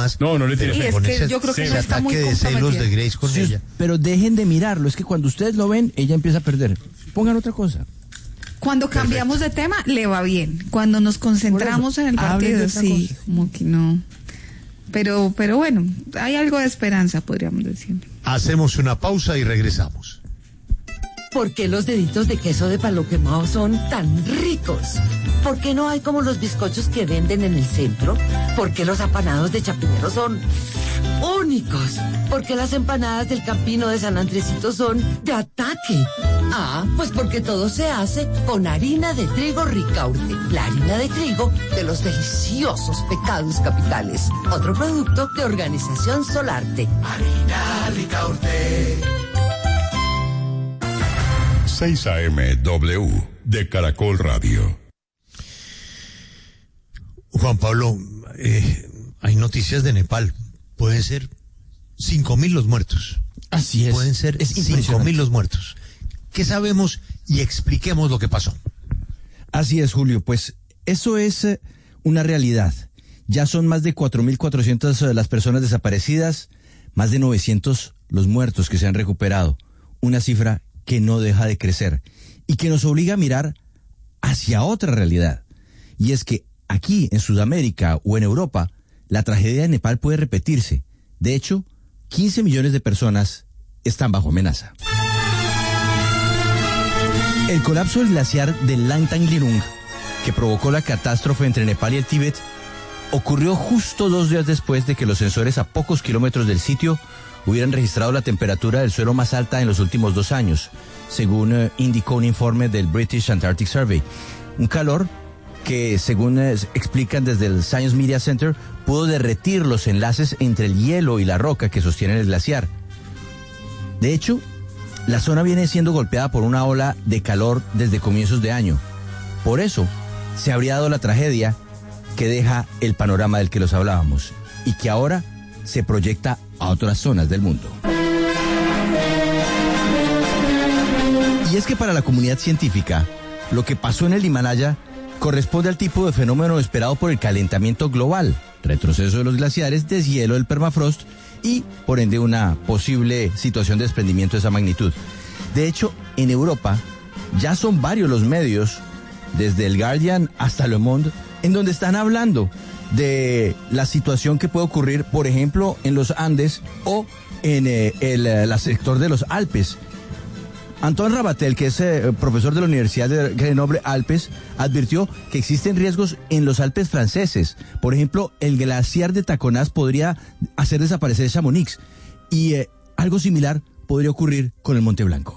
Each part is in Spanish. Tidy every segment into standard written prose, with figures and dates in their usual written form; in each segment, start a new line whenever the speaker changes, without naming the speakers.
más.
No le tiene
fe.
Con
yo creo que ese está muy
de celos de Grace con ella.
Pero dejen de mirarlo, es que cuando ustedes lo ven, ella empieza a perder. Pongan otra cosa.
Cuando cambiamos de tema, le va bien. Cuando nos concentramos en el partido, sí, como que no. Pero bueno, hay algo de esperanza, podríamos decir.
Hacemos una pausa y regresamos.
¿Por qué los deditos de queso de palo quemado son tan ricos? ¿Por qué no hay como los bizcochos que venden en el centro? ¿Por qué los apanados de Chapinero son únicos? ¿Por qué las empanadas del Campino de San Andresito son de ataque? Pues porque todo se hace con harina de trigo Ricaurte, la harina de trigo de los deliciosos Pecados Capitales. Otro producto de Organización Solarte.
Harina Ricaurte.
6 AM de Caracol Radio.
Juan Pablo, hay noticias de Nepal. Pueden ser 5.000 los muertos.
Así es.
Pueden ser 5.000 los muertos. ¿Qué sabemos? Y expliquemos lo que pasó.
Así es, Julio. Pues eso es una realidad. Ya son más de 4.400 las personas desaparecidas, más de 900 los muertos que se han recuperado. Una cifra que no deja de crecer y que nos obliga a mirar hacia otra realidad. Y es que aquí en Sudamérica o en Europa, la tragedia de Nepal puede repetirse. De hecho, 15 millones de personas están bajo amenaza. El colapso del glaciar del Langtang Lirung, que provocó la catástrofe entre Nepal y el Tíbet, ocurrió justo 2 días después de que los sensores a pocos kilómetros del sitio hubieran registrado la temperatura del suelo más alta en los últimos 2 años, según indicó un informe del British Antarctic Survey. Un calor que, según explican desde el Science Media Center, pudo derretir los enlaces entre el hielo y la roca que sostienen el glaciar. De hecho, la zona viene siendo golpeada por una ola de calor desde comienzos de año. Por eso, se habría dado la tragedia que deja el panorama del que los hablábamos y que ahora se proyecta a otras zonas del mundo. Y es que para la comunidad científica, lo que pasó en el Himalaya corresponde al tipo de fenómeno esperado por el calentamiento global, retroceso de los glaciares, deshielo del permafrost y, por ende, una posible situación de desprendimiento de esa magnitud. De hecho, en Europa ya son varios los medios, desde el Guardian hasta Le Monde, en donde están hablando de la situación que puede ocurrir, por ejemplo, en los Andes o en el sector de los Alpes. Antoine Rabatel, que es profesor de la Universidad de Grenoble Alpes, advirtió que existen riesgos en los Alpes franceses. Por ejemplo, el glaciar de Taconás podría hacer desaparecer Chamonix y algo similar podría ocurrir con el Monte Blanco.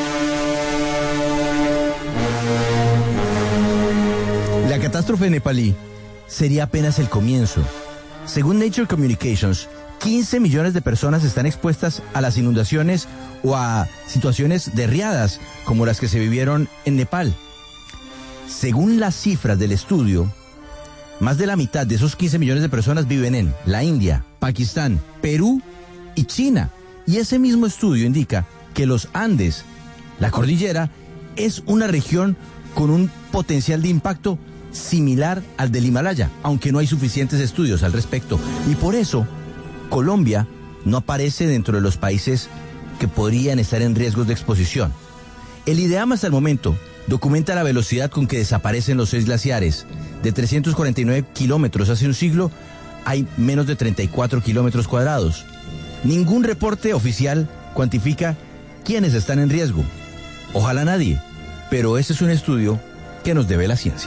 La catástrofe nepalí sería apenas el comienzo. Según Nature Communications, 15 millones de personas están expuestas a las inundaciones o a situaciones de riadas como las que se vivieron en Nepal. Según las cifras del estudio, más de la mitad de esos 15 millones de personas viven en la India, Pakistán, Perú y China. Y ese mismo estudio indica que los Andes, la cordillera, es una región con un potencial de impacto similar al del Himalaya, aunque no hay suficientes estudios al respecto. Y por eso, Colombia no aparece dentro de los países que podrían estar en riesgos de exposición. El IDEAM hasta el momento documenta la velocidad con que desaparecen los 6 glaciares. De 349 kilómetros hace un siglo, hay menos de 34 kilómetros cuadrados. Ningún reporte oficial cuantifica quiénes están en riesgo. Ojalá nadie, pero ese es un estudio que nos debe la ciencia.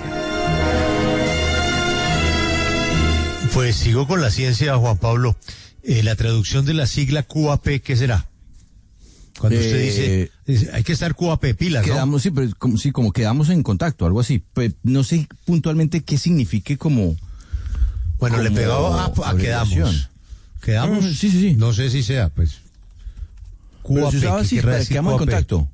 Pues sigo con la ciencia, Juan Pablo. La traducción de la sigla QAP, ¿qué será? Cuando usted dice, hay que estar QAP, pilas,
quedamos, ¿no? Sí, pero como quedamos en contacto, algo así. Pues no sé puntualmente qué signifique como...
Bueno, le pegaba a quedamos. ¿Quedamos?
Sí.
No sé si sea, pues.
QAP, si usaba así, quedamos en contacto.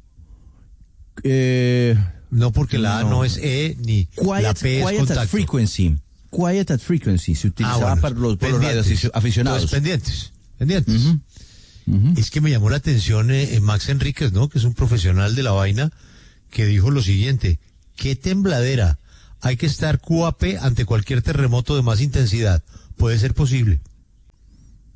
No, porque la A no es E, ni la P es contacto.
Quiet at frequency se utilizaba para los radioaficionados.
Pendientes. Es que me llamó la atención Max Enríquez, ¿no? Que es un profesional de la vaina, que dijo lo siguiente: qué tembladera, hay que estar QAP ante cualquier terremoto de más intensidad. Puede ser posible.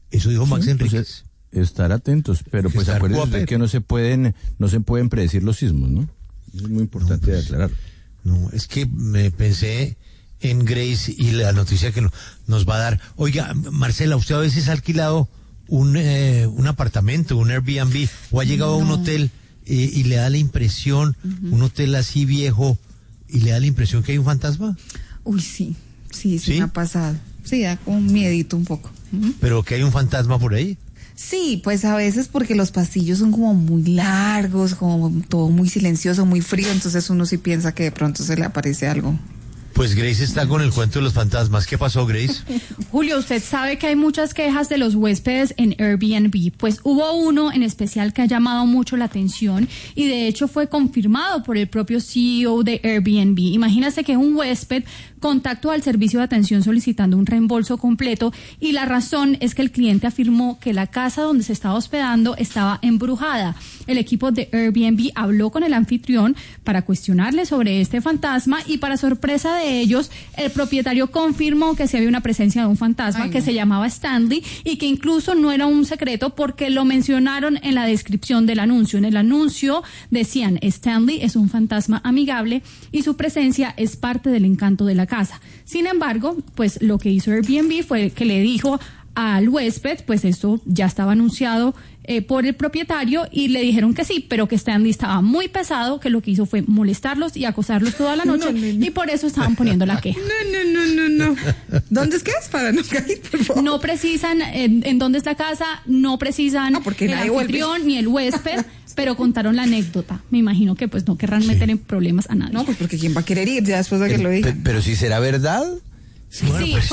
Eso dijo Max Enríquez.
Pues, estar atentos, pero pues acuérdense que no se pueden predecir los sismos, ¿no? Eso es muy importante de aclarar.
No, es que me pensé en Grace y la noticia que nos va a dar. Oiga, Marcela, ¿usted a veces ha alquilado un apartamento, un Airbnb, o ha llegado a un hotel y le da la impresión, un hotel así viejo, y le da la impresión que hay un fantasma?
Uy, sí me ha pasado. Sí, da como un miedito un poco.
¿Pero que hay un fantasma por ahí?
Sí, pues a veces porque los pasillos son como muy largos, como todo muy silencioso, muy frío, entonces uno sí piensa que de pronto se le aparece algo.
Pues Grace está con el cuento de los fantasmas. ¿Qué pasó, Grace?
Julio, usted sabe que hay muchas quejas de los huéspedes en Airbnb. Pues hubo uno en especial que ha llamado mucho la atención y de hecho fue confirmado por el propio CEO de Airbnb. Imagínese que un huésped contactó al servicio de atención solicitando un reembolso completo y la razón es que el cliente afirmó que la casa donde se estaba hospedando estaba embrujada. El equipo de Airbnb habló con el anfitrión para cuestionarle sobre este fantasma y para sorpresa de ellos, el propietario confirmó que sí había una presencia de un fantasma que se llamaba Stanley y que incluso no era un secreto porque lo mencionaron en la descripción del anuncio. En el anuncio decían, Stanley es un fantasma amigable y su presencia es parte del encanto de la casa. Sin embargo, pues lo que hizo Airbnb fue que le dijo al huésped, pues esto ya estaba anunciado por el propietario y le dijeron que sí, pero que Stanley estaba muy pesado, que lo que hizo fue molestarlos y acosarlos toda la noche y por eso estaban poniendo la queja.
No. ¿Dónde es que es? Para no caer, por favor.
No precisan en dónde es la casa, no precisan
porque
el anfitrión ni el huésped, pero contaron la anécdota. Me imagino que pues no querrán meter en problemas a nadie.
No, pues porque ¿quién va a querer ir ya después de que lo digan?
Pero si será verdad.
Bueno, pues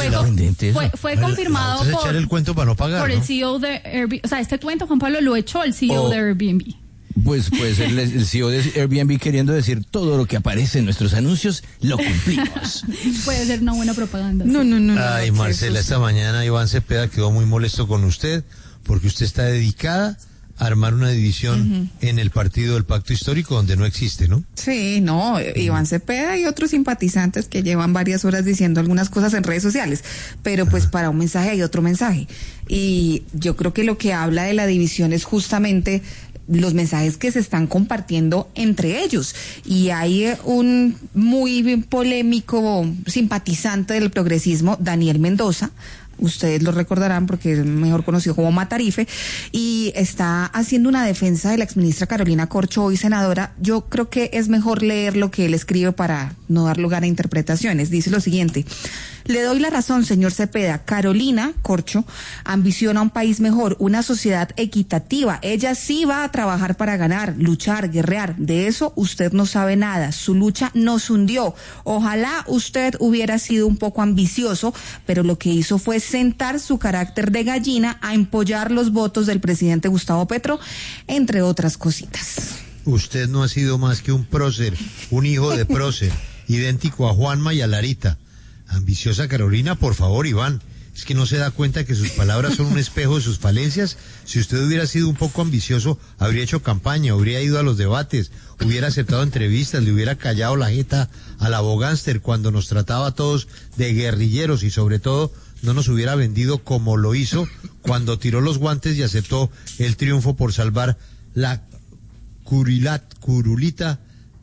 fue confirmado
echar el cuento para no pagar,
por el CEO de Airbnb. O sea, este cuento, Juan Pablo, lo echó el CEO de Airbnb.
Pues el CEO de Airbnb queriendo decir todo lo que aparece en nuestros anuncios, lo cumplimos.
Puede ser una buena propaganda.
No.
Ay, Marcela, esta mañana Iván Cepeda quedó muy molesto con usted porque usted está dedicada a armar una división en el partido del Pacto Histórico donde no existe, ¿no?
Sí, no, Iván Cepeda y otros simpatizantes que llevan varias horas diciendo algunas cosas en redes sociales, pero pues para un mensaje hay otro mensaje. Y yo creo que lo que habla de la división es justamente los mensajes que se están compartiendo entre ellos. Y hay un muy polémico simpatizante del progresismo, Daniel Mendoza, ustedes lo recordarán porque es mejor conocido como Matarife, y está haciendo una defensa de la exministra Carolina Corcho, hoy senadora. Yo creo que es mejor leer lo que él escribe para no dar lugar a interpretaciones. Dice lo siguiente: le doy la razón, señor Cepeda. Carolina Corcho ambiciona un país mejor, una sociedad equitativa. Ella sí va a trabajar para ganar, luchar, guerrear. De eso usted no sabe nada. Su lucha nos hundió. Ojalá usted hubiera sido un poco ambicioso, pero lo que hizo fue sentar su carácter de gallina a empollar los votos del presidente Gustavo Petro, entre otras cositas.
Usted no ha sido más que un prócer, un hijo de prócer, idéntico a Juanma y a Larita. Ambiciosa Carolina, por favor, Iván, es que no se da cuenta que sus palabras son un espejo de sus falencias. Si usted hubiera sido un poco ambicioso, habría hecho campaña, habría ido a los debates, hubiera aceptado entrevistas, le hubiera callado la jeta a la Bogánster cuando nos trataba a todos de guerrilleros y sobre todo no nos hubiera vendido como lo hizo cuando tiró los guantes y aceptó el triunfo por salvar la curulita,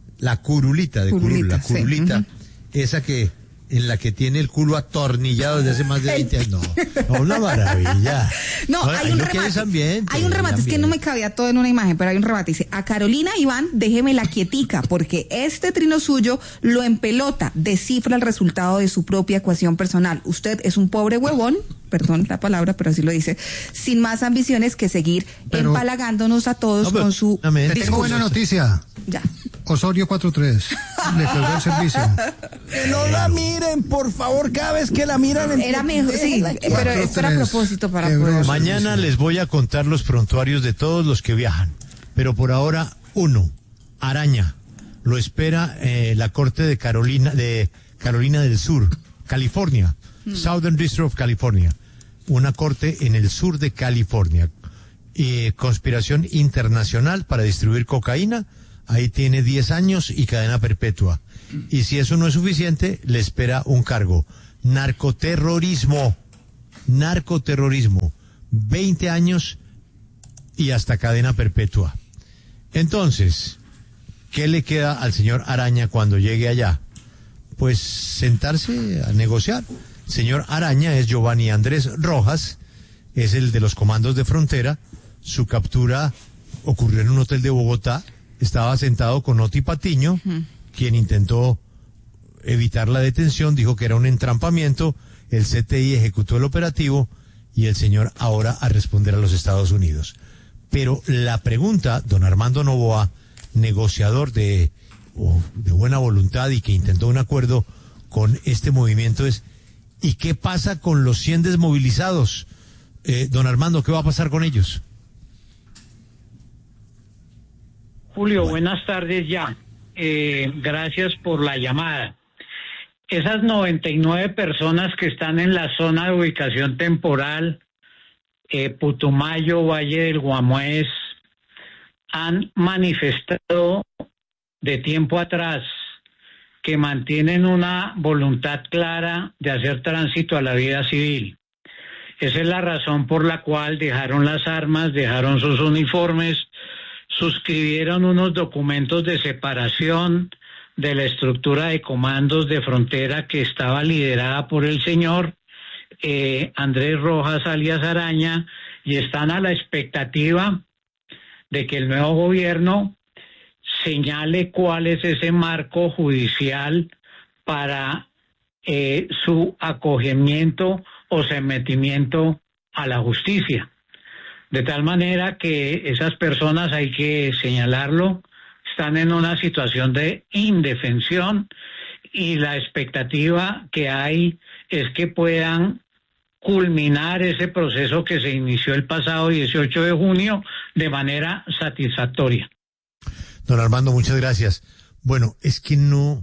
esa que en la que tiene el culo atornillado desde hace más de 20 años. No, una maravilla.
No, hay un remate, es que no me cabía todo en una imagen, pero hay un remate. Dice: a Carolina, Iván, déjemela quietica, porque este trino suyo lo empelota, descifra el resultado de su propia ecuación personal. Usted es un pobre huevón, perdón la palabra, pero así lo dice, sin más ambiciones que seguir empalagándonos a todos con su...
Tengo buena noticia.
Ya.
Osorio 43. Le pegó el servicio.
Que no la miren, por favor, cada vez que la miran.
Era mejor, sí, pero esto era a propósito para poder...
Mañana les voy a contar los prontuarios de todos los que viajan. Pero por ahora, Araña. Lo espera la corte de Carolina del Sur, California. Southern District of California. Una corte en el sur de California. Conspiración internacional para distribuir cocaína. Ahí tiene 10 años y cadena perpetua. Y si eso no es suficiente, le espera un cargo. Narcoterrorismo. 20 años y hasta cadena perpetua. Entonces, ¿qué le queda al señor Araña cuando llegue allá? Pues sentarse a negociar. El señor Araña es Giovanni Andrés Rojas, es el de los comandos de frontera. Su captura ocurrió en un hotel de Bogotá. Estaba sentado con Oti Patiño, quien intentó evitar la detención, dijo que era un entrampamiento. El CTI ejecutó el operativo y el señor ahora a responder a los Estados Unidos. Pero la pregunta, don Armando Noboa, negociador de buena voluntad y que intentó un acuerdo con este movimiento, es ¿y qué pasa con los 100 desmovilizados? Don Armando, ¿qué va a pasar con ellos?
Julio, buenas tardes ya. Gracias por la llamada. Esas 99 personas que están en la zona de ubicación temporal, Putumayo, Valle del Guamués, han manifestado de tiempo atrás que mantienen una voluntad clara de hacer tránsito a la vida civil. Esa es la razón por la cual dejaron las armas, dejaron sus uniformes, suscribieron unos documentos de separación de la estructura de comandos de frontera que estaba liderada por el señor Andrés Rojas alias Araña, y están a la expectativa de que el nuevo gobierno señale cuál es ese marco judicial para su acogimiento o sometimiento a la justicia. De tal manera que esas personas, hay que señalarlo, están en una situación de indefensión, y la expectativa que hay es que puedan culminar ese proceso que se inició el pasado 18 de junio de manera satisfactoria.
Don Armando, muchas gracias. Bueno, es que no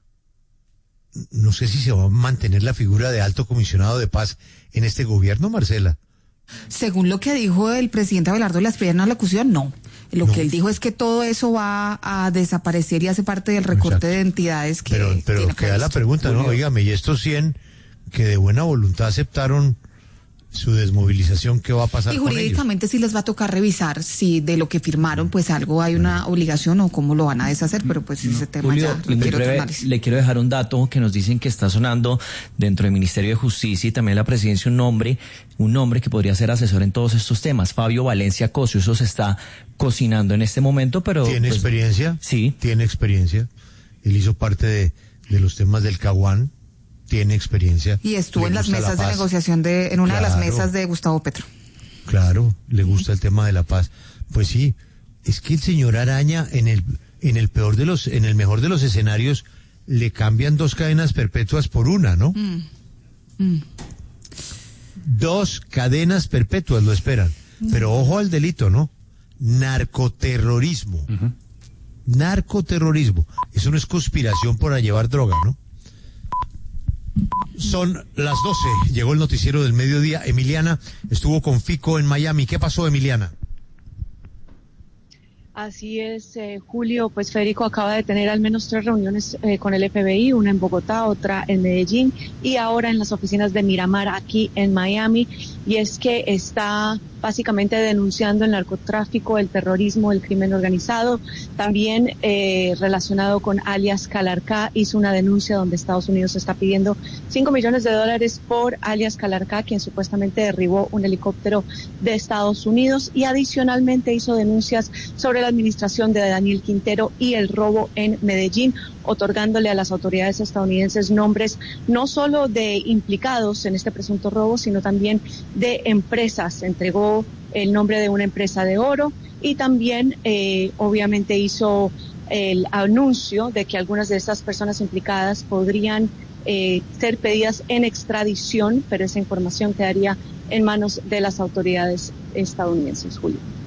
sé si se va a mantener la figura de alto comisionado de paz en este gobierno, Marcela.
Según lo que dijo el presidente Abelardo Lasprilla en la locución, no. Lo que él dijo es que todo eso va a desaparecer y hace parte del recorte de entidades que
Pero
tiene
queda la pregunta, ¿no? Óigame, y estos 100 que de buena voluntad aceptaron su desmovilización, ¿qué va a pasar con ellos?
Y jurídicamente sí les va a tocar revisar si de lo que firmaron pues algo hay una obligación o cómo lo van a deshacer, pero pues ese tema
Julio,
ya requiere otro análisis.
Le quiero dejar un dato que nos dicen que está sonando dentro del Ministerio de Justicia y también la Presidencia, un nombre que podría ser asesor en todos estos temas, Fabio Valencia Cosio. Eso se está cocinando en este momento, pero...
¿Tiene experiencia?
Sí.
Tiene experiencia. Él hizo parte de los temas del Caguán. Tiene experiencia.
Y estuvo en las mesas de negociación en una de las mesas de Gustavo Petro.
Claro, le gusta el tema de la paz. Pues sí, es que el señor Araña en el mejor de los escenarios le cambian 2 cadenas perpetuas por una, ¿no? 2 cadenas perpetuas lo esperan. Pero ojo al delito, ¿no? Narcoterrorismo. Narcoterrorismo. Eso no es conspiración para llevar droga, ¿no? Son las 12, llegó el noticiero del mediodía. Emiliana estuvo con Fico en Miami. ¿Qué pasó, Emiliana?
Así es, Julio, pues Federico acaba de tener al menos 3 reuniones con el FBI, una en Bogotá, otra en Medellín y ahora en las oficinas de Miramar aquí en Miami, y es que está básicamente denunciando el narcotráfico, el terrorismo, el crimen organizado. También relacionado con alias Calarcá, hizo una denuncia donde Estados Unidos está pidiendo $5 millones por alias Calarcá, quien supuestamente derribó un helicóptero de Estados Unidos, y adicionalmente hizo denuncias sobre la administración de Daniel Quintero y el robo en Medellín, otorgándole a las autoridades estadounidenses nombres no solo de implicados en este presunto robo, sino también de empresas. Entregó el nombre de una empresa de oro y también obviamente hizo el anuncio de que algunas de estas personas implicadas podrían ser pedidas en extradición, pero esa información quedaría en manos de las autoridades estadounidenses, Julio.